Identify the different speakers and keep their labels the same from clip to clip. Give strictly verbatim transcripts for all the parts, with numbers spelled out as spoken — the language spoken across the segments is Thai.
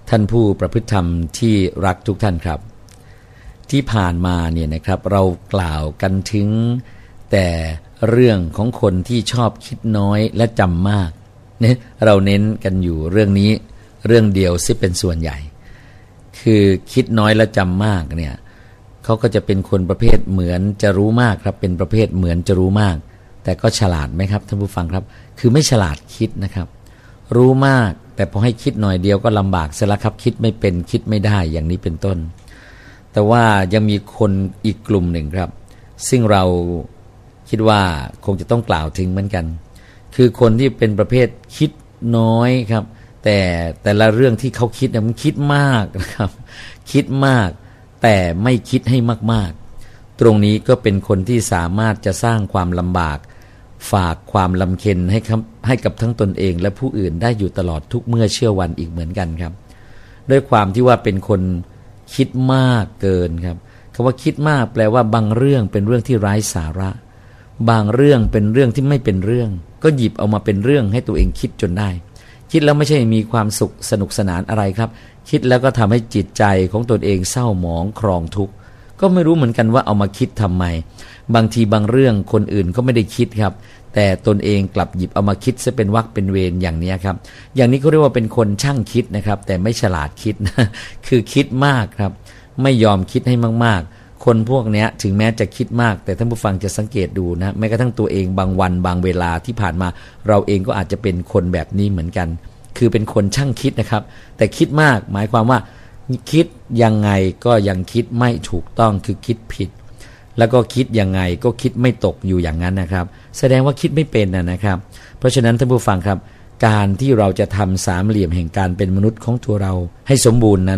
Speaker 1: ท่านผู้ประพฤติธรรมที่รักทุกท่านครับที่ผ่านมาเนี่ยนะครับเรากล่าวกันถึงแต่เรื่องของคนที่ชอบคิดน้อยและจำมากเนี่ยเราเน้นกันอยู่เรื่องนี้เรื่องเดียวซิเป็นส่วนใหญ่คือคิดน้อยและจำมากเนี่ยเขาก็จะเป็นคนประเภทเหมือนจะรู้มากครับเป็นประเภทเหมือนจะรู้มากแต่ก็ฉลาดไหมครับท่านผู้ฟังครับคือไม่ฉลาดคิดนะครับรู้มากแต่พอให้คิดหน่อยเดียวก็ลำบากเสียแล้วครับคิดไม่เป็นคิดไม่ได้อย่างนี้เป็นต้นแต่ว่ายังมีคนอีกกลุ่มหนึ่งครับซึ่งเราคิดว่าคงจะต้องกล่าวถึงเหมือนกันคือคนที่เป็นประเภทคิดน้อยครับแต่แต่ละเรื่องที่เขาคิดเนี่ยมันคิดมากนะครับคิดมากแต่ไม่คิดให้มากๆตรงนี้ก็เป็นคนที่สามารถจะสร้างความลำบากฝากความลำเค็ญให้ให้กับทั้งตนเองและผู้อื่นได้อยู่ตลอดทุกเมื่อเชื่อวันอีกเหมือนกันครับด้วยความที่ว่าเป็นคนคิดมากเกินครับคำว่าคิดมากแปลว่าบางเรื่องเป็นเรื่องที่ไร้สาระบางเรื่องเป็นเรื่องที่ไม่เป็นเรื่องก็หยิบเอามาเป็นเรื่องให้ตัวเองคิดจนได้คิดแล้วไม่ใช่มีความสุขสนุกสนานอะไรครับคิดแล้วก็ทำให้จิตใจของตนเองเศร้าหมองครองทุกข์ก็ไม่รู้เหมือนกันว่าเอามาคิดทำไมบางทีบางเรื่องคนอื่นก็ไม่ได้คิดครับแต่ตนเองกลับหยิบเอามาคิดซะเป็นวรรคเป็นเวรอย่างนี้ครับอย่างนี้เขาเรียกว่าเป็นคนช่างคิดนะครับแต่ไม่ฉลาดคิดนะคือคิดมากครับไม่ยอมคิดให้มากๆคนพวกนี้ถึงแม้จะคิดมากแต่ท่านผู้ฟังจะสังเกตดูนะแม้กระทั่งตัวเองบางวันบางเวลาที่ผ่านมาเราเองก็อาจจะเป็นคนแบบนี้เหมือนกันคือเป็นคนช่างคิดนะครับแต่คิดมากหมายความว่าคิดยังไงก็ยังคิดไม่ถูกต้องคือคิดผิดแล้วก็คิดยังไงก็คิดไม่ตกอยู่อย่างนั้นนะครับแสดงว่าคิดไม่เป็นนะครับเพราะฉะนั้นท่านผู้ฟังครับการที่เราจะทำสามเหลี่ยมแห่งการเป็นมนุษย์ของตัวเราให้สมบูรณ์นั้น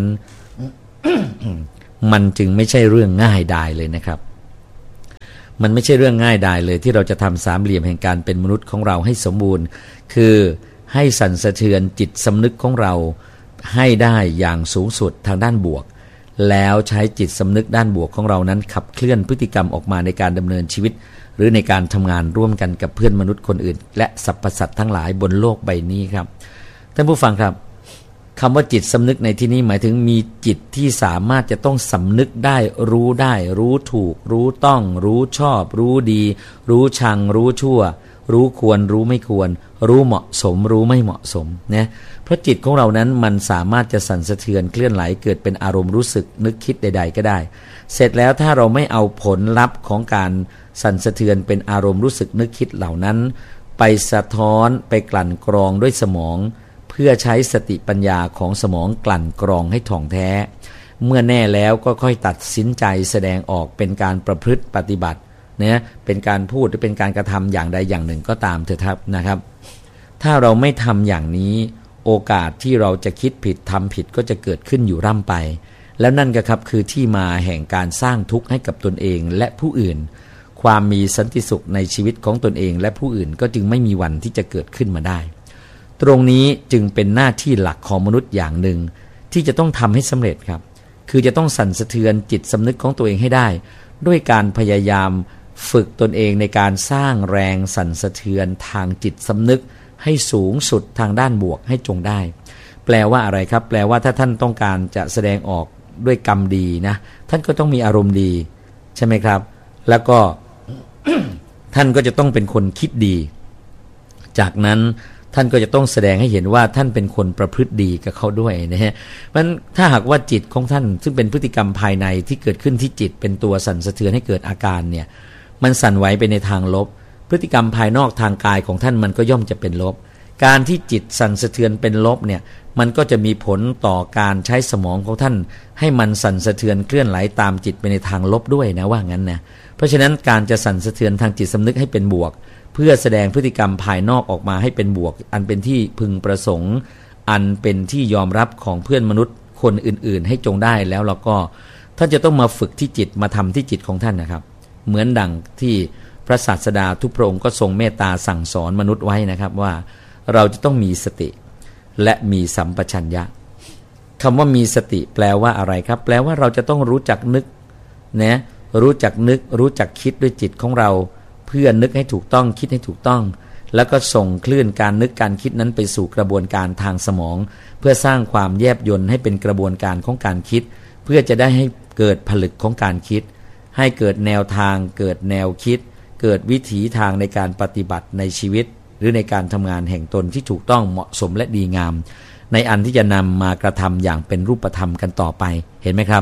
Speaker 1: มันจึงไม่ใช่เรื่องง่ายดายเลยนะครับมันไม่ใช่เรื่องง่ายดายเลยที่เราจะทำสามเหลี่ยมแห่งการเป็นมนุษย์ของเราให้สมบูรณ์คือให้สั่นสะเทือนจิตสำนึกของเราให้ได้อย่างสูงสุดทางด้านบวกแล้วใช้จิตสำนึกด้านบวกของเรานั้นขับเคลื่อนพฤติกรรมออกมาในการดำเนินชีวิตหรือในการทำงานร่วมกันกับเพื่อนมนุษย์คนอื่นและสรรพสัตว์ทั้งหลายบนโลกใบนี้ครับท่านผู้ฟังครับคำว่าจิตสำนึกในที่นี้หมายถึงมีจิตที่สามารถจะต้องสำนึกได้รู้ได้รู้ถูกรู้ต้องรู้ชอบรู้ดีรู้ชังรู้ชั่วรู้ควรรู้ไม่ควรรู้เหมาะสมรู้ไม่เหมาะสมนะเพราะจิตของเรานั้นมันสามารถจะสั่นสะเทือนเคลื่อนไหวเกิดเป็นอารมณ์รู้สึกนึกคิดใดๆก็ได้เสร็จแล้วถ้าเราไม่เอาผลลัพธ์ของการสั่นสะเทือนเป็นอารมณ์รู้สึกนึกคิดเหล่านั้นไปสะท้อนไปกลั่นกรองด้วยสมองเพื่อใช้สติปัญญาของสมองกลั่นกรองให้ถ่องแท้เมื่อแน่แล้วก็ค่อยตัดสินใจแสดงออกเป็นการประพฤติปฏิบัติเนี่ยเป็นการพูดหรือเป็นการกระทำอย่างใดอย่างหนึ่งก็ตามเถอะครับนะครับถ้าเราไม่ทำอย่างนี้โอกาสที่เราจะคิดผิดทำผิดก็จะเกิดขึ้นอยู่ร่ำไปแล้วนั่นก็ครับคือที่มาแห่งการสร้างทุกข์ให้กับตนเองและผู้อื่นความมีสันติสุขในชีวิตของตนเองและผู้อื่นก็จึงไม่มีวันที่จะเกิดขึ้นมาได้ตรงนี้จึงเป็นหน้าที่หลักของมนุษย์อย่างหนึ่งที่จะต้องทำให้สำเร็จครับคือจะต้องสั่นสะเทือนจิตสำนึกของตัวเองให้ได้ด้วยการพยายามฝึกตนเองในการสร้างแรงสั่นสะเทือนทางจิตสำนึกให้สูงสุดทางด้านบวกให้จงได้แปลว่าอะไรครับแปลว่าถ้าท่านต้องการจะแสดงออกด้วยกรรมดีนะท่านก็ต้องมีอารมณ์ดีใช่ไหมครับแล้วก็ ท่านก็จะต้องเป็นคนคิดดีจากนั้นท่านก็จะต้องแสดงให้เห็นว่าท่านเป็นคนประพฤติดีกับเขาด้วยนะฮะเพราะฉะนั้นถ้าหากว่าจิตของท่านซึ่งเป็นพฤติกรรมภายในที่เกิดขึ้นที่จิตเป็นตัวสั่นสะเทือนให้เกิดอาการเนี่ยมันสั่นไหวไปในทางลบพฤติกรรมภายนอกทางกายของท่านมันก็ย่อมจะเป็นลบการที่จิตสั่นสะเทือนเป็นลบเนี่ยมันก็จะมีผลต่อการใช้สมองของท่านให้มันสั่นสะเทือนเคลื่อนไหลตามจิตไปในทางลบด้วยนะว่างั้นนะเพราะฉะนั้นการจะสั่นสะเทือนทางจิตสำนึกให้เป็นบวกเพื่อแสดงพฤติกรรมภายนอกออกมาให้เป็นบวกอันเป็นที่พึงประสงค์อันเป็นที่ยอมรับของเพื่อนมนุษย์คนอื่นๆให้จงได้แล้วเราก็ท่านจะต้องมาฝึกที่จิตมาทำที่จิตของท่านนะครับเหมือนดังที่พระศาสดาทุกพระองค์ก็ทรงเมตตาสั่งสอนมนุษย์ไว้นะครับว่าเราจะต้องมีสติและมีสัมปชัญญะคำว่ามีสติแปลว่าอะไรครับแปลว่าเราจะต้องรู้จักนึกนะรู้จักนึกรู้จักคิดด้วยจิตของเราเพื่อนึกให้ถูกต้องคิดให้ถูกต้องแล้วก็ส่งคลื่นการนึกการคิดนั้นไปสู่กระบวนการทางสมองเพื่อสร้างความแยบยลให้เป็นกระบวนการของการคิดเพื่อจะได้ให้เกิดผลึกของการคิดให้เกิดแนวทางเกิดแนวคิดเกิดวิถีทางในการปฏิบัติในชีวิตหรือในการทำงานแห่งตนที่ถูกต้องเหมาะสมและดีงามในอันที่จะนำมากระทำอย่างเป็นรูปธรรมกันต่อไปเห็นไหมครับ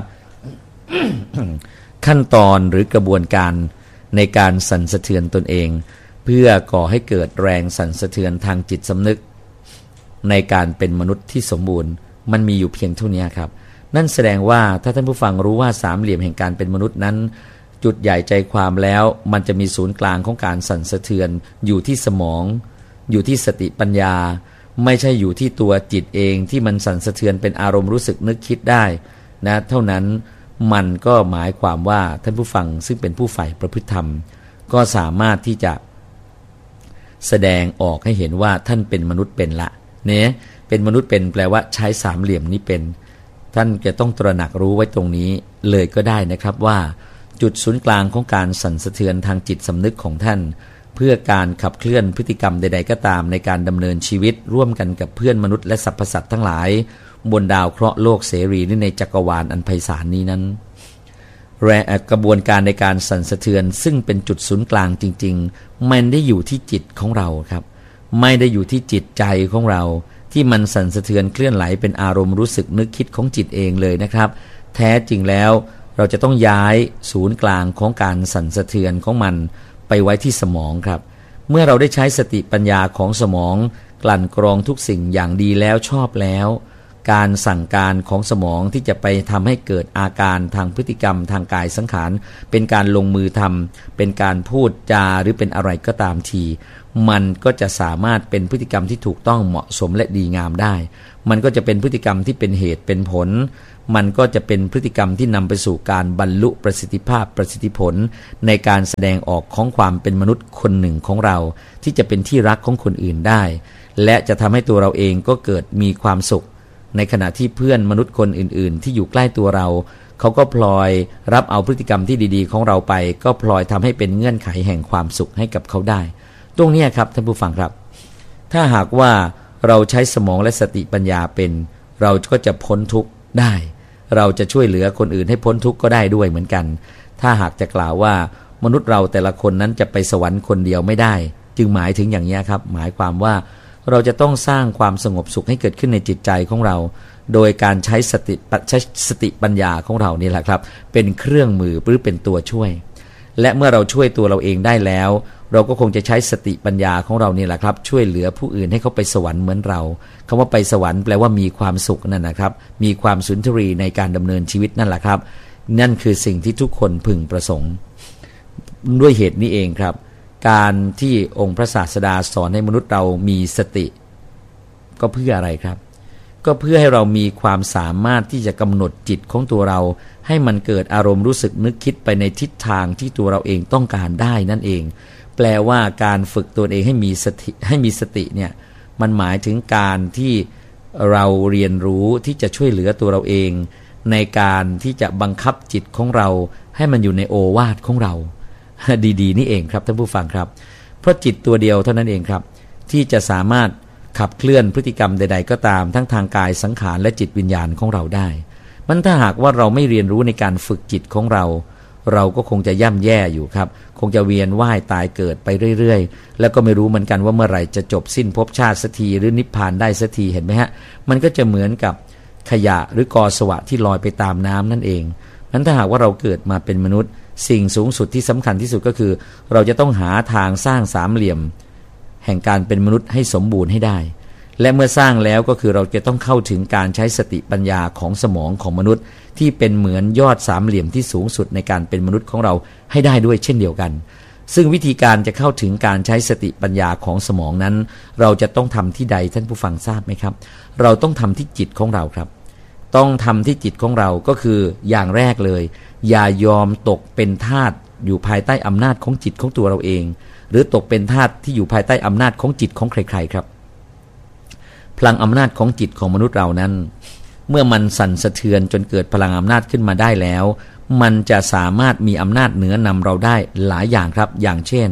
Speaker 1: ขั้นตอนหรือกระบวนการในการสั่นสะเทือนตนเองเพื่อก่อให้เกิดแรงสั่นสะเทือนทางจิตสำนึกในการเป็นมนุษย์ที่สมบูรณ์มันมีอยู่เพียงเท่านี้ครับนั่นแสดงว่าถ้าท่านผู้ฟังรู้ว่าสามเหลี่ยมแห่งการเป็นมนุษย์นั้นจุดใหญ่ใจความแล้วมันจะมีศูนย์กลางของการสั่นสะเทือนอยู่ที่สมองอยู่ที่สติปัญญาไม่ใช่อยู่ที่ตัวจิตเองที่มันสั่นสะเทือนเป็นอารมณ์รู้สึกนึกคิดได้นะเท่านั้นมันก็หมายความว่าท่านผู้ฟังซึ่งเป็นผู้ใฝ่ประพฤติธรรมก็สามารถที่จะแสดงออกให้เห็นว่าท่านเป็นมนุษย์เป็นละเนี่ยเป็นมนุษย์เป็นแปลว่าใช้สามเหลี่ยมนี้เป็นท่านจะต้องตระหนักรู้ไว้ตรงนี้เลยก็ได้นะครับว่าจุดศูนย์กลางของการสั่นสะเทือนทางจิตสำนึกของท่านเพื่อการขับเคลื่อนพฤติกรรมใดๆก็ตามในการดำเนินชีวิตร่วมกันกับเพื่อนมนุษย์และสรรพสัตว์ทั้งหลายบนดาวเคราะห์โลกเสรีหรือในจักรวาลอันไพศาลนี้นั้นกระบวนการในการสั่นสะเทือนซึ่งเป็นจุดศูนย์กลางจริงๆมันได้อยู่ที่จิตของเราครับไม่ได้อยู่ที่จิตใจของเราที่มันสั่นสะเทือนเคลื่อนไหลเป็นอารมณ์รู้สึกนึกคิดของจิตเองเลยนะครับแท้จริงแล้วเราจะต้องย้ายศูนย์กลางของการสั่นสะเทือนของมันไปไว้ที่สมองครับเมื่อเราได้ใช้สติปัญญาของสมองกลั่นกรองทุกสิ่งอย่างดีแล้วชอบแล้วการสั่งการของสมองที่จะไปทำให้เกิดอาการทางพฤติกรรมทางกายสังขารเป็นการลงมือทำเป็นการพูดจาหรือเป็นอะไรก็ตามทีมันก็จะสามารถเป็นพฤติกรรมที่ถูกต้องเหมาะสมและดีงามได้มันก็จะเป็นพฤติกรรมที่เป็นเหตุเป็นผลมันก็จะเป็นพฤติกรรมที่นำไปสู่การบรรลุประสิทธิภาพประสิทธิผลในการแสดงออกของความเป็นมนุษย์คนหนึ่งของเราที่จะเป็นที่รักของคนอื่นได้และจะทำให้ตัวเราเองก็เกิดมีความสุขในขณะที่เพื่อนมนุษย์คนอื่นๆที่อยู่ใกล้ตัวเราเขาก็พลอยรับเอาพฤติกรรมที่ดีๆของเราไปก็พลอยทำให้เป็นเงื่อนไขแห่งความสุขให้กับเขาได้ตรงนี้ครับท่านผู้ฟังครับถ้าหากว่าเราใช้สมองและสติปัญญาเป็นเราก็จะพ้นทุกข์ได้เราจะช่วยเหลือคนอื่นให้พ้นทุกข์ก็ได้ด้วยเหมือนกันถ้าหากจะกล่าวว่ามนุษย์เราแต่ละคนนั้นจะไปสวรรค์คนเดียวไม่ได้จึงหมายถึงอย่างนี้ครับหมายความว่าเราจะต้องสร้างความสงบสุขให้เกิดขึ้นในจิตใจของเราโดยการใช้สติใช้สติปัญญาของเรานี่แหละครับเป็นเครื่องมือหรือเป็นตัวช่วยและเมื่อเราช่วยตัวเราเองได้แล้วเราก็คงจะใช้สติปัญญาของเรานี่แหละครับช่วยเหลือผู้อื่นให้เขาไปสวรรค์เหมือนเราคำว่าไปสวรรค์แปลว่ามีความสุขนั่นนะครับมีความสุนทรีในการดำเนินชีวิตนั่นแหละครับนั่นคือสิ่งที่ทุกคนพึงประสงค์ด้วยเหตุนี้เองครับการที่องค์พระศาสดาสอนให้มนุษย์เรามีสติก็เพื่ออะไรครับก็เพื่อให้เรามีความสามารถที่จะกำหนดจิตของตัวเราให้มันเกิดอารมณ์รู้สึกนึกคิดไปในทิศทางที่ตัวเราเองต้องการได้นั่นเองแปลว่าการฝึกตัวเองให้มีสติให้มีสติเนี่ยมันหมายถึงการที่เราเรียนรู้ที่จะช่วยเหลือตัวเราเองในการที่จะบังคับจิตของเราให้มันอยู่ในโอวาทของเราดีๆนี่เองครับท่านผู้ฟังครับเพราะจิตตัวเดียวเท่านั้นเองครับที่จะสามารถขับเคลื่อนพฤติกรรมใดๆก็ตามทั้งทางกายสังขารและจิตวิญญาณของเราได้มันถ้าหากว่าเราไม่เรียนรู้ในการฝึกจิตของเราเราก็คงจะย่ำแย่อยู่ครับคงจะเวียนว่ายตายเกิดไปเรื่อยๆแล้วก็ไม่รู้เหมือนกันว่าเมื่อไหร่จะจบสิ้นภพชาติสักทีหรือนิพพานได้สักทีเห็นไหมฮะมันก็จะเหมือนกับขยะหรือกอสวะที่ลอยไปตามน้ำนั่นเองนั้นถ้าหากว่าเราเกิดมาเป็นมนุษย์สิ่งสูงสุดที่สำคัญที่สุดก็คือเราจะต้องหาทางสร้างสามเหลี่ยมแห่งการเป็นมนุษย์ให้สมบูรณ์ให้ได้และเมื่อสร้างแล้วก็คือเราจะต้องเข้าถึงการใช้สติปัญญาของสมองของมนุษย์ที่เป็นเหมือนยอดสามเหลี่ยมที่สูงสุดในการเป็นมนุษย์ของเราให้ได้ด้วยเช่นเดียวกันซึ่งวิธีการจะเข้าถึงการใช้สติปัญญาของสมองนั้นเราจะต้องทำที่ใดท่านผู้ฟังทราบไหมครับเราต้องทำที่จิตของเราครับต้องทำที่จิตของเราก็คืออย่างแรกเลยอย่ายอมตกเป็นทาสอยู่ภายใต้อำนาจของจิตของตัวเราเองหรือตกเป็นทาสที่อยู่ภายใต้อำนาจของจิตของใครๆครับพลังอำนาจของจิตของมนุษย์เรานั้นเมื่อมันสั่นสะเทือนจนเกิดพลังอำนาจขึ้นมาได้แล้วมันจะสามารถมีอำนาจเหนือนำเราได้หลายอย่างครับอย่างเช่น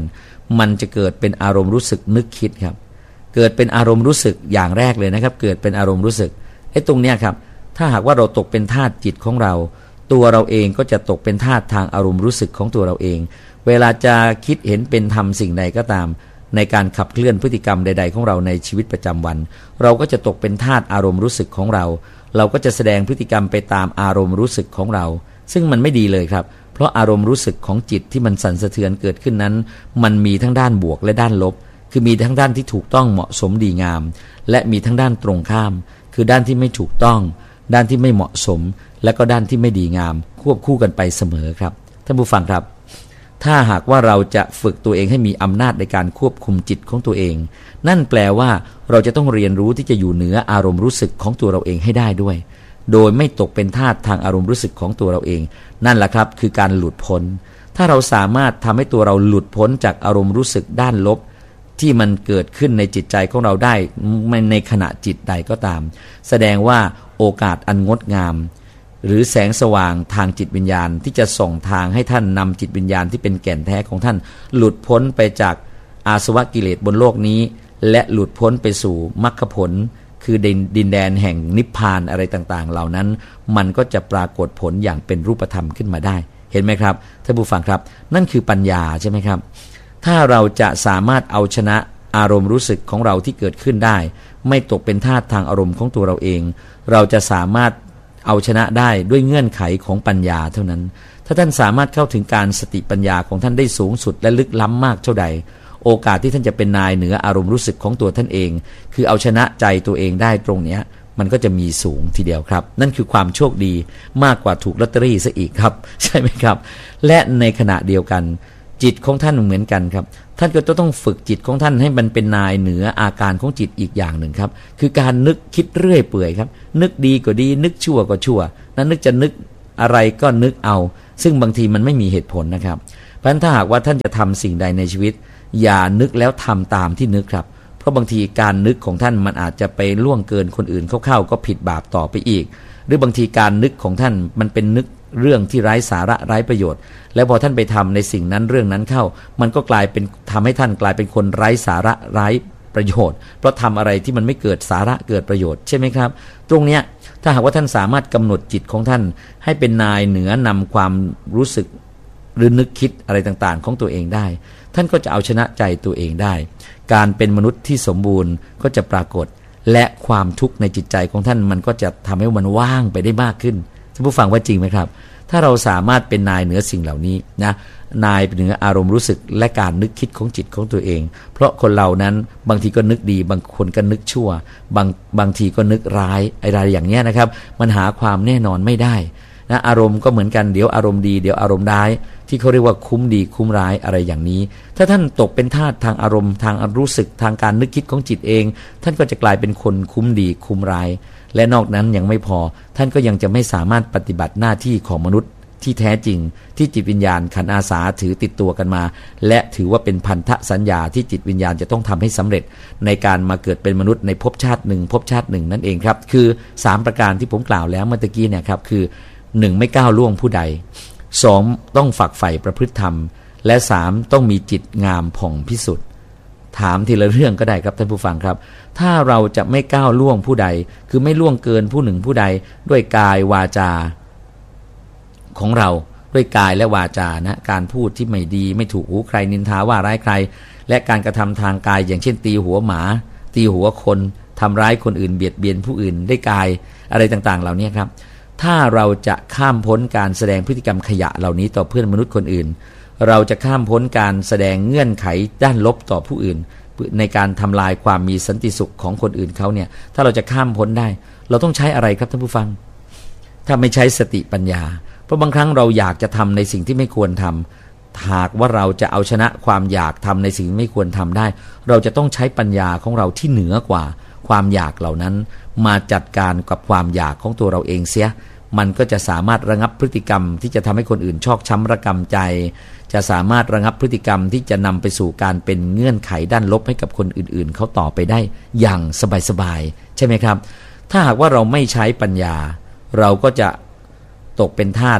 Speaker 1: มันจะเกิดเป็นอารมณ์รู้สึกนึกคิดครับเกิดเป็นอารมณ์รู้สึกอย่างแรกเลยนะครับเกิดเป็นอารมณ์รู้สึกไอ้ตรงเนี้ยครับถ้าหากว่าเราตกเป็นทาสจิตของเราตัวเราเองก็จะตกเป็นทาสทางอารมณ์รู้สึกของตัวเราเองเวลาจะคิดเห็นเป็นธรรมสิ่งใดก็ตามในการขับเคลื่อนพฤติกรรมใดๆของเราในชีวิตประจำวันเราก็จะตกเป็นทาสอารมณ์รู้สึกของเราเราก็จะแสดงพฤติกรรมไปตามอารมณ์รู้สึกของเราซึ่งมันไม่ดีเลยครับเพราะอารมณ์รู้สึกของจิตที่มันสั่นสะเทือนเกิดขึ้นนั้นมันมีทั้งด้านบวกและด้านลบคือมีทั้งด้านที่ถูกต้องเหมาะสมดีงามและมีทั้งด้านตรงข้ามคือด้านที่ไม่ถูกต้องด้านที่ไม่เหมาะสมและก็ด้านที่ไม่ดีงามควบคู่กันไปเสมอครับท่านผู้ฟังครับถ้าหากว่าเราจะฝึกตัวเองให้มีอำนาจในการควบคุมจิตของตัวเองนั่นแปลว่าเราจะต้องเรียนรู้ที่จะอยู่เหนืออารมณ์รู้สึกของตัวเราเองให้ได้ด้วยโดยไม่ตกเป็นทาสทางอารมณ์รู้สึกของตัวเราเองนั่นแหละครับคือการหลุดพ้นถ้าเราสามารถทำให้ตัวเราหลุดพ้นจากอารมณ์รู้สึกด้านลบที่มันเกิดขึ้นในจิตใจของเราได้ในขณะจิตใดก็ตามแสดงว่าโอกาสอันงดงามหรือแสงสว่างทางจิตวิญญาณที่จะส่งทางให้ท่านนำจิตวิญญาณที่เป็นแก่นแท้ของท่านหลุดพ้นไปจากอาสวะกิเลสบนโลกนี้และหลุดพ้นไปสู่มรรคผลคือดินแดนแห่งนิพพานอะไรต่างๆเหล่านั้นมันก็จะปรากฏผลอย่างเป็นรูปธรรมขึ้นมาได้เห็นไหมครับท่านผู้ฟังครับนั่นคือปัญญาใช่ไหมครับถ้าเราจะสามารถเอาชนะอารมณ์รู้สึกของเราที่เกิดขึ้นได้ไม่ตกเป็นทาสทางอารมณ์ของตัวเราเองเราจะสามารถเอาชนะได้ด้วยเงื่อนไขของปัญญาเท่านั้นถ้าท่านสามารถเข้าถึงการสติปัญญาของท่านได้สูงสุดและลึกล้ำมากเท่าใดโอกาสที่ท่านจะเป็นนายเหนืออารมณ์รู้สึกของตัวท่านเองคือเอาชนะใจตัวเองได้ตรงเนี้ยมันก็จะมีสูงทีเดียวครับนั่นคือความโชคดีมากกว่าถูกลอตเตอรี่ซะอีกครับใช่ไหมครับและในขณะเดียวกันจิตของท่านเหมือนกันครับท่านก็ต้องฝึกจิตของท่านให้มันเป็นนายเหนืออาการของจิตอีกอย่างหนึ่งครับคือการนึกคิดเรื่อยเปื่อยครับนึกดีก็ดีนึกชั่วก็ชั่วนั้นนึกจะนึกอะไรก็นึกเอาซึ่งบางทีมันไม่มีเหตุผลนะครับเพราะฉะนั้นถ้าหากว่าท่านจะทำสิ่งใดในชีวิตอย่านึกแล้วทำตามที่นึกครับเพราะบางทีการนึกของท่านมันอาจจะไปล่วงเกินคนอื่นเข้าๆก็ผิดบาปต่อไปอีกหรือบางทีการนึกของท่านมันเป็นนึกเรื่องที่ไร้สาระไร้ประโยชน์แล้วพอท่านไปทำในสิ่งนั้นเรื่องนั้นเข้ามันก็กลายเป็นทำให้ท่านกลายเป็นคนไร้สาระไร้ประโยชน์เพราะทำอะไรที่มันไม่เกิดสาระเกิดประโยชน์ใช่ไหมครับตรงเนี้ยถ้าหากว่าท่านสามารถกำหนดจิตของท่านให้เป็นนายเหนือนำความรู้สึกหรือนึกคิดอะไรต่างๆของตัวเองได้ท่านก็จะเอาชนะใจตัวเองได้การเป็นมนุษย์ที่สมบูรณ์ก็จะปรากฏและความทุกข์ในจิตใจของท่านมันก็จะทำให้มันว่างไปได้มากขึ้นท่านผู้ฟังว่าจริงไหมครับถ้าเราสามารถเป็นนายเหนือสิ่งเหล่านี้นะนายเหนืออารมณ์รู้สึกและการนึกคิดของจิตของตัวเองเพราะคนเรานั้นบางทีก็นึกดีบางคนก็นึกชั่วบางบางทีก็นึกร้ายอะไรอย่างเนี้ยนะครับมันหาความแน่นอนไม่ได้นะอารมณ์ก็เหมือนกันเดี๋ยวอารมณ์ดีเดี๋ยวอารมณ์ร้ายที่เขาเรียกว่าคุ้มดีคุ้มร้ายอะไรอย่างนี้ถ้าท่านตกเป็นทาสทางอารมณ์ทางรู้สึกทางการนึกคิดของจิตเองท่านก็จะกลายเป็นคนคุ้มดีคุ้มร้ายและนอกนั้นยังไม่พอท่านก็ยังจะไม่สามารถปฏิบัติหน้าที่ของมนุษย์ที่แท้จริงที่จิตวิญญาณขันธ์อาสาถือติดตัวกันมาและถือว่าเป็นพันธสัญญาที่จิตวิญญาณจะต้องทำให้สำเร็จในการมาเกิดเป็นมนุษย์ในภพชาติหนึ่งภพชาติหนึ่งนั่นเองครับคือสามประการที่ผมกล่าวแล้วเมื่อกี้เนี่ยครับคือหนึ่งไม่ก้าวล่วงผู้ใดสองต้องฝักใฝ่ประพฤติธรรมและสามต้องมีจิตงามผ่องพิสุทธิ์ถามทีละเรื่องก็ได้ครับท่านผู้ฟังครับถ้าเราจะไม่ก้าวล่วงผู้ใดคือไม่ล่วงเกินผู้หนึ่งผู้ใดด้วยกายวาจาของเราด้วยกายและวาจานะการพูดที่ไม่ดีไม่ถูกหูใครนินทาว่าร้ายใครและการกระทำทางกายอย่างเช่นตีหัวหมาตีหัวคนทำร้ายคนอื่นเบียดเบียนผู้อื่นด้วยกายอะไรต่างๆเหล่านี้ครับถ้าเราจะข้ามพ้นการแสดงพฤติกรรมขยะเหล่านี้ต่อเพื่อนมนุษย์คนอื่นเราจะข้ามพ้นการแสดงเงื่อนไขด้านลบต่อผู้อื่นในการทำลายความมีสันติสุขของคนอื่นเขาเนี่ยถ้าเราจะข้ามพ้นได้เราต้องใช้อะไรครับท่านผู้ฟังถ้าไม่ใช้สติปัญญาเพราะบางครั้งเราอยากจะทำในสิ่งที่ไม่ควรทำหากว่าเราจะเอาชนะความอยากทำในสิ่งที่ไม่ควรทำได้เราจะต้องใช้ปัญญาของเราที่เหนือกว่าความอยากเหล่านั้นมาจัดการกับความอยากของตัวเราเองเสียมันก็จะสามารถระงับพฤติกรรมที่จะทำให้คนอื่นชอกช้ำระกำใจจะสามารถระงับพฤติกรรมที่จะนำไปสู่การเป็นเงื่อนไขด้านลบให้กับคนอื่นๆเขาต่อไปได้อย่างสบายๆใช่ไหมครับถ้าหากว่าเราไม่ใช้ปัญญาเราก็จะตกเป็นทาส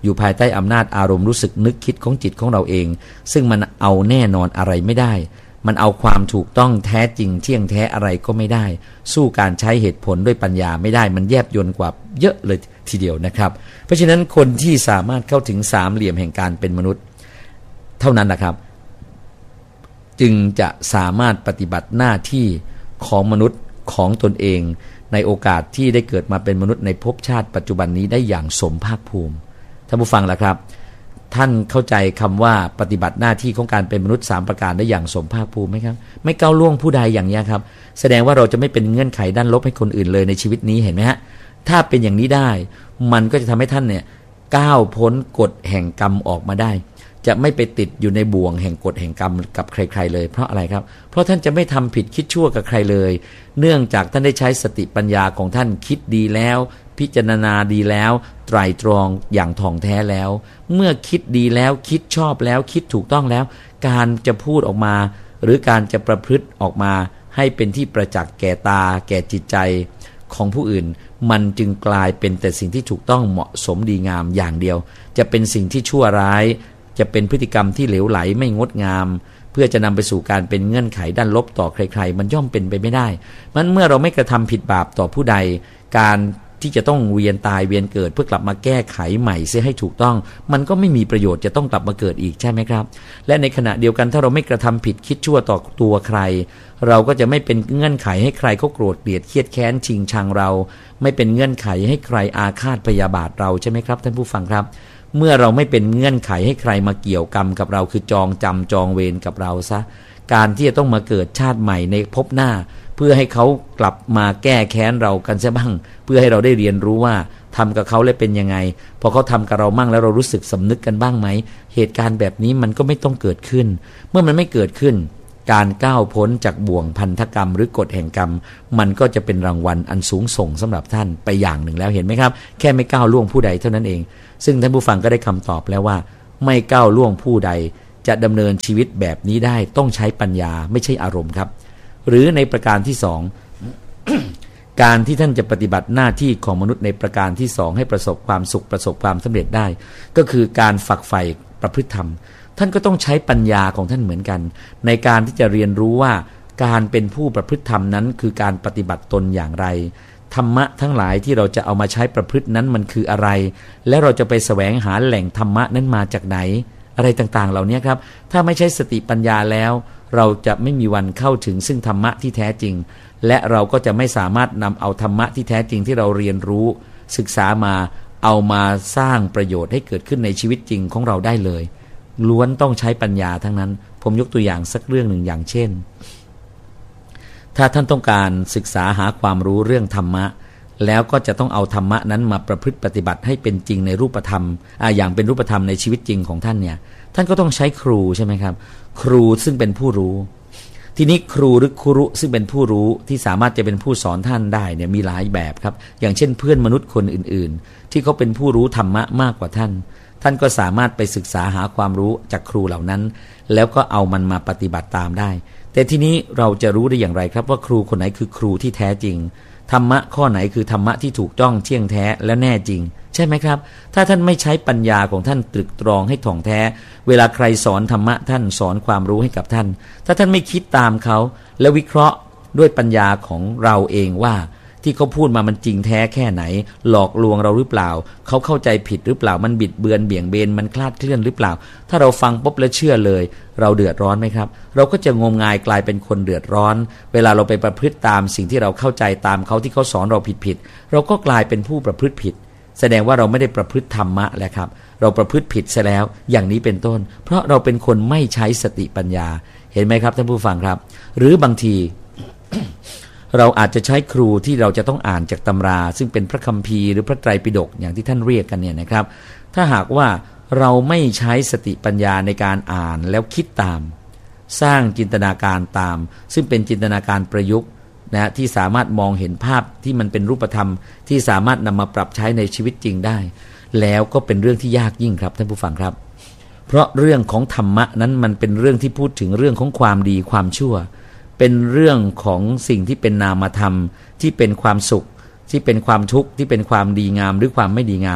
Speaker 1: อยู่ภายใต้อำนาจอารมณ์รู้สึกนึกคิดของจิตของเราเองซึ่งมันเอาแน่นอนอะไรไม่ได้มันเอาความถูกต้องแท้จริงเที่ยงแท้อะไรก็ไม่ได้สู้การใช้เหตุผลด้วยปัญญาไม่ได้มันแยบยลกว่าเยอะเลยทีเดียวนะครับเพราะฉะนั้นคนที่สามารถเข้าถึงสามเหลี่ยมแห่งการเป็นมนุษย์เท่านั้นนะครับจึงจะสามารถปฏิบัติหน้าที่ของมนุษย์ของตนเองในโอกาสที่ได้เกิดมาเป็นมนุษย์ในภพชาติปัจจุบันนี้ได้อย่างสมภาคภูมิท่านผู้ฟังล่ะครับท่านเข้าใจคำว่าปฏิบัติหน้าที่ของการเป็นมนุษย์สามประการได้อย่างสมภาคภูมิไหมครับไม่ก้าวล่วงผู้ใดอย่างนี้ครับแสดงว่าเราจะไม่เป็นเงื่อนไขด้านลบให้คนอื่นเลยในชีวิตนี้เห็นไหมฮะถ้าเป็นอย่างนี้ได้มันก็จะทำให้ท่านเนี่ยก้าวพ้นกฎแห่งกรรมออกมาได้จะไม่ไปติดอยู่ในบ่วงแห่งกฎแห่งกรรมกับใครๆเลยเพราะอะไรครับเพราะท่านจะไม่ทำผิดคิดชั่วกับใครเลยเนื่องจากท่านได้ใช้สติปัญญาของท่านคิดดีแล้วพิจารณาดีแล้วไตร่ตรองอย่างถ่องแท้แล้วเมื่อคิดดีแล้วคิดชอบแล้วคิดถูกต้องแล้วการจะพูดออกมาหรือการจะประพฤติออกมาให้เป็นที่ประจักษ์แก่ตาแก่จิตใจของผู้อื่นมันจึงกลายเป็นแต่สิ่งที่ถูกต้องเหมาะสมดีงามอย่างเดียวจะเป็นสิ่งที่ชั่วร้ายจะเป็นพฤติกรรมที่เหลวไหลไม่งดงามเพื่อจะนำไปสู่การเป็นเงื่อนไขด้านลบต่อใครๆมันย่อมเป็นไปไม่ได้มันเมื่อเราไม่กระทำผิดบาปต่อผู้ใดการที่จะต้องเวียนตายเวียนเกิดเพื่อกลับมาแก้ไขใหม่เสียให้ถูกต้องมันก็ไม่มีประโยชน์จะต้องกลับมาเกิดอีกใช่ไหมครับและในขณะเดียวกันถ้าเราไม่กระทำผิดคิดชั่วต่อตัวใครเราก็จะไม่เป็นเงื่อนไขให้ใครเขาโกรธเกลียดเครียดแค้นชิงชังเราไม่เป็นเงื่อนไขให้ใครอาฆาตพยาบาทเราใช่ไหมครับท่านผู้ฟังครับเมื่อเราไม่เป็นเงื่อนไขให้ใครมาเกี่ยวกรรมกับเราคือจองจำจองเวรกับเราซะการที่จะต้องมาเกิดชาติใหม่ในภพหน้าเพื่อให้เขากลับมาแก้แค้นเรากันซะบ้างเพื่อให้เราได้เรียนรู้ว่าทำกับเขาแล้วเป็นยังไงพอเขาทำกับเรามั่งแล้วเรารู้สึกสำนึกกันบ้างไหมเหตุการณ์แบบนี้มันก็ไม่ต้องเกิดขึ้นเมื่อมันไม่เกิดขึ้นการก้าวพ้นจากบ่วงพันธกรรมหรือกฎแห่งกรรมมันก็จะเป็นรางวัลอันสูงส่งสำหรับท่านไปอย่างหนึ่งแล้วเห็นไหมครับแค่ไม่ก้าวล่วงผู้ใดเท่านั้นเองซึ่งท่านผู้ฟังก็ได้คำตอบแล้วว่าไม่ก้าวล่วงผู้ใดจะดำเนินชีวิตแบบนี้ได้ต้องใช้ปัญญาไม่ใช่อารมณ์ครับหรือในประการที่สอง การที่ท่านจะปฏิบัติหน้าที่ของมนุษย์ในประการที่สองให้ประสบความสุขประสบความสำเร็จได้ก็คือการฝักใฝ่ประพฤติธรรมท่านก็ต้องใช้ปัญญาของท่านเหมือนกันในการที่จะเรียนรู้ว่าการเป็นผู้ประพฤติธรรมนั้นคือการปฏิบัติตนอย่างไรธรรมะทั้งหลายที่เราจะเอามาใช้ประพฤตินั้นมันคืออะไรและเราจะไปแสวงหาแหล่งธรรมะนั้นมาจากไหนอะไรต่างๆเหล่านี้ครับถ้าไม่ใช้สติปัญญาแล้วเราจะไม่มีวันเข้าถึงซึ่งธรรมะที่แท้จริงและเราก็จะไม่สามารถนำเอาธรรมะที่แท้จริงที่เราเรียนรู้ศึกษามาเอามาสร้างประโยชน์ให้เกิดขึ้นในชีวิตจริงของเราได้เลยล้วนต้องใช้ปัญญาทั้งนั้นผมยกตัวอย่างสักเรื่องหนึ่งอย่างเช่นถ้าท่านต้องการศึกษาหาความรู้เรื่องธรรมะแล้วก็จะต้องเอาธรรมะนั้นมาประพฤติปฏิบัติให้เป็นจริงในรูปธรรมอ่าอย่างเป็นรูปธรรมในชีวิตจริงของท่านเนี่ยท่านก็ต้องใช้ครูใช่ไหมครับครูซึ่งเป็นผู้รู้ทีนี้ครูหรือครุซึ่งเป็นผู้รู้ที่สามารถจะเป็นผู้สอนท่านได้เนี่ยมีหลายแบบครับอย่างเช่นเพื่อนมนุษย์คนอื่นๆที่เขาเป็นผู้รู้ธรรมะมากกว่าท่านท่านก็สามารถไปศึกษาหาความรู้จากครูเหล่านั้นแล้วก็เอามันมาปฏิบัติตามได้แต่ทีนี้เราจะรู้ได้อย่างไรครับว่าครูคนไหนคือครูที่แท้จริงธรรมะข้อไหนคือธรรมะที่ถูกต้องเที่ยงแท้และแน่จริงใช่ไหมครับถ้าท่านไม่ใช้ปัญญาของท่านตรึกตรองให้ถ่องแท้เวลาใครสอนธรรมะท่านสอนความรู้ให้กับท่านถ้าท่านไม่คิดตามเขาและวิเคราะห์ด้วยปัญญาของเราเองว่าที่เขาพูดมามันจริงแท้แค่ไหนหลอกลวงเราหรือเปล่าเขาเข้าใจผิดหรือเปล่ามันบิดเบือนเบี่ยงเบนมันคลาดเคลื่อนหรือเปล่าถ้าเราฟังปุ๊บแล้วเชื่อเลยเราเดือดร้อนไหมครับเราก็จะงมงายกลายเป็นคนเดือดร้อนเวลาเราไปประพฤติตามสิ่งที่เราเข้าใจตามเขาที่เขาสอนเราผิดๆเราก็กลายเป็นผู้ประพฤติผิดแสดงว่าเราไม่ได้ประพฤติธรรมะแล้วครับเราประพฤติผิดซะแล้วอย่างนี้เป็นต้นเพราะเราเป็นคนไม่ใช้สติปัญญาเห็นไหมครับท่านผู้ฟังครับหรือบางที เราอาจจะใช้ครูที่เราจะต้องอ่านจากตำราซึ่งเป็นพระคัมภีร์หรือพระไตรปิฎกอย่างที่ท่านเรียกกันเนี่ยนะครับถ้าหากว่าเราไม่ใช้สติปัญญาในการอ่านแล้วคิดตามสร้างจินตนาการตามซึ่งเป็นจินตนาการประยุกต์นะที่สามารถมองเห็นภาพที่มันเป็นรูปธรรมที่สามารถนำมาปรับใช้ในชีวิตจริงได้แล้วก็เป็นเรื่องที่ยากยิ่งครับท่านผู้ฟังครับเพราะเรื่องของธรรมะนั้นมันเป็นเรื่องที่พูดถึงเรื่องของความดีความชั่วเป็นเรื่องของสิ่งที่เป็นนามธรรมที่เป็นความสุขที่เป็นความทุกข์ที่เป็นความดีงามหรือความไม่ดีงาม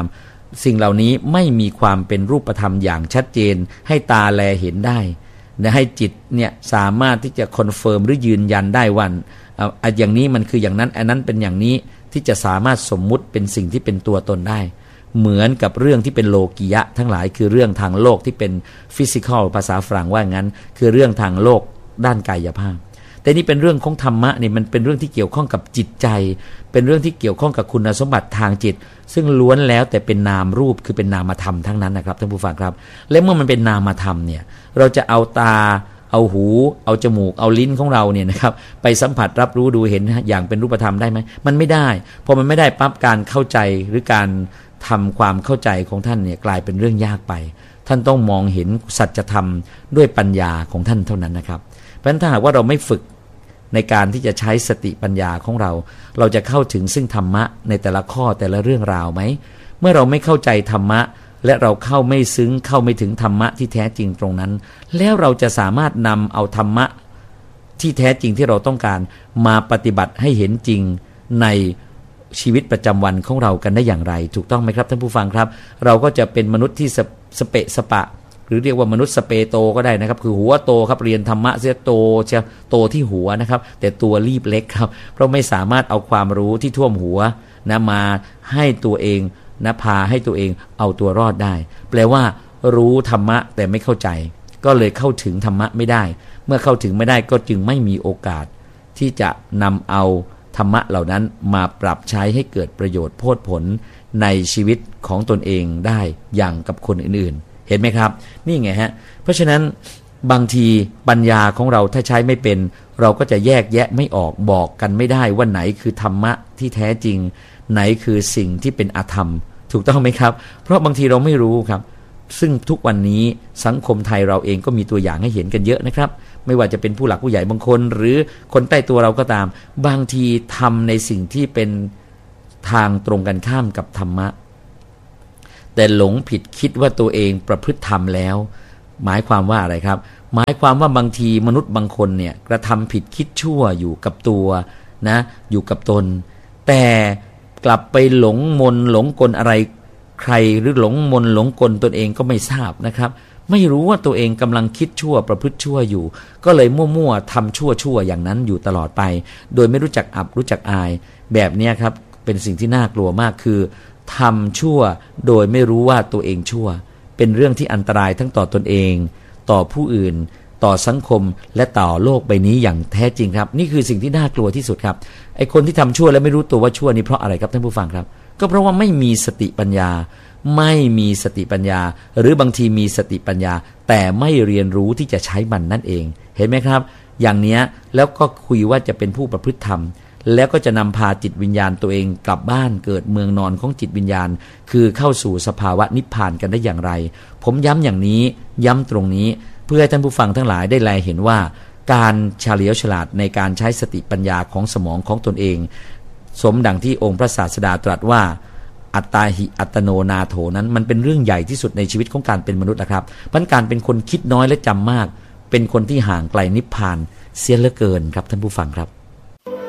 Speaker 1: สิ่งเหล่านี้ไม่มีความเป็นรูปธรรมอย่างชัดเจนให้ตาแลเห็นได้นะให้จิตเนี่ยสามารถที่จะคอนเฟิร์มหรือยืนยันได้ว่าอ่ะอย่างนี้มันคืออย่างนั้นอันนั้นเป็นอย่างนี้ที่จะสามารถสมมุติเป็นสิ่งที่เป็นตัวตนได้เหมือนกับเรื่องที่เป็นโลกิยะทั้งหลายคือเรื่องทางโลกที่เป็นฟิสิกอลภาษาฝรั่งว่างั้นคือเรื่องทางโลกด้านกายภาพแต่นี่เป็นเรื่องของธรรมะนี่มันเป็นเรื่องที่เกี่ยวข้องกับจิตใจเป็นเรื่องที่เกี่ยวข้องกับคุณสมบัติทางจิตซึ่งล้วนแล้วแต่เป็นนามรูปคือเป็นนามธรรมทั้งนั้นนะครับท่านผู้ฟังครับและเมื่อมันเป็นนามธรรมเนี่ยเราจะเอาตาเอาหูเอาจมูกเอาลิ้นของเราเนี่ยนะครับไปสัมผัสรับรู้ดูเห็นอย่างเป็นรูปธรรมได้ไหมมันไม่ได้พอมันไม่ได้ปั๊บการเข้าใจหรือการทำความเข้าใจของท่านเนี่ยกลายเป็นเรื่องยากไปท่านต้องมองเห็นสัจธรรมด้วยปัญญาของท่านเท่านั้นนะครับเพราะฉะนั้นถ้าหากว่าเราไม่ฝึกในการที่จะใช้สติปัญญาของเราเราจะเข้าถึงซึ่งธรรมะในแต่ละข้อแต่ละเรื่องราวไหมเมื่อเราไม่เข้าใจธรรมะและเราเข้าไม่ซึ้งเข้าไม่ถึงธรรมะที่แท้จริงตรงนั้นแล้วเราจะสามารถนำเอาธรรมะที่แท้จริงที่เราต้องการมาปฏิบัติให้เห็นจริงในชีวิตประจำวันของเรากันได้อย่างไรถูกต้องไหมครับท่านผู้ฟังครับเราก็จะเป็นมนุษย์ที่สเปะสปะหรือเรียกว่ามนุษย์สเปโตก็ได้นะครับคือหัวโตครับเรียนธรรมะเสียโตจะโตที่หัวนะครับแต่ตัวรีบเล็กครับเพราะไม่สามารถเอาความรู้ที่ท่วมหัวนะมาให้ตัวเองนะพาให้ตัวเองเอาตัวรอดได้แปลว่ารู้ธรรมะแต่ไม่เข้าใจก็เลยเข้าถึงธรรมะไม่ได้เมื่อเข้าถึงไม่ได้ก็จึงไม่มีโอกาสที่จะนำเอาธรรมะเหล่านั้นมาปรับใช้ให้เกิดประโยชน์โพดผลในชีวิตของตนเองได้อย่างกับคนอื่นๆเห็นไหมครับนี่ไงฮะเพราะฉะนั้นบางทีปัญญาของเราถ้าใช้ไม่เป็นเราก็จะแยกแยะไม่ออกบอกกันไม่ได้ว่าไหนคือธรรมะที่แท้จริงไหนคือสิ่งที่เป็นอธรรมถูกต้องไหมครับเพราะบางทีเราไม่รู้ครับซึ่งทุกวันนี้สังคมไทยเราเองก็มีตัวอย่างให้เห็นกันเยอะนะครับไม่ว่าจะเป็นผู้หลักผู้ใหญ่บางคนหรือคนใกล้ตัวเราก็ตามบางทีทำในสิ่งที่เป็นทางตรงกันข้ามกับธรรมะแต่หลงผิดคิดว่าตัวเองประพฤติธรรมแล้วหมายความว่าอะไรครับหมายความว่าบางทีมนุษย์บางคนเนี่ยกระทำผิดคิดชั่วอยู่กับตัวนะอยู่กับตนแต่กลับไปหลงมนหลงกลอะไรใครหรือหลงมนหลงกลตนเองก็ไม่ทราบนะครับไม่รู้ว่าตัวเองกำลังคิดชั่วประพฤติชั่วอยู่ก็เลยมั่วๆทำชั่วชั่วอย่างนั้นอยู่ตลอดไปโดยไม่รู้จักอับรู้จักอายแบบนี้ครับเป็นสิ่งที่น่ากลัวมากคือทำชั่วโดยไม่รู้ว่าตัวเองชั่วเป็นเรื่องที่อันตรายทั้งต่อตนเองต่อผู้อื่นต่อสังคมและต่อโลกใบนี้อย่างแท้จริงครับนี่คือสิ่งที่น่ากลัวที่สุดครับไอ้คนที่ทำชั่วแล้วไม่รู้ตัวว่าชั่วนี่เพราะอะไรครับท่านผู้ฟังครับก็เพราะว่าไม่มีสติปัญญาไม่มีสติปัญญาหรือบางทีมีสติปัญญาแต่ไม่เรียนรู้ที่จะใช้มันนั่นเองเห็นไหมครับอย่างเนี้ยแล้วก็คุยว่าจะเป็นผู้ประพฤติธรรมแล้วก็จะนำพาจิตวิญญาณตัวเองกลับบ้านเกิดเมืองนอนของจิตวิญญาณคือเข้าสู่สภาวะนิพพานกันได้อย่างไรผมย้ำอย่างนี้ย้ำตรงนี้เพื่อให้ท่านผู้ฟังทั้งหลายได้แลเห็นว่าการเฉลียวฉลาดในการใช้สติปัญญาของสมองของตนเองสมดังที่องค์พระศาสดาตรัสว่าอัตตาหิอัตโนนาโถนั้นมันเป็นเรื่องใหญ่ที่สุดในชีวิตของการเป็นมนุษย์นะครับเพราะการเป็นคนคิดน้อยและจำมากเป็นคนที่ห่างไกลนิพพานเสียเหลือเกินครับท่านผู้ฟังครับ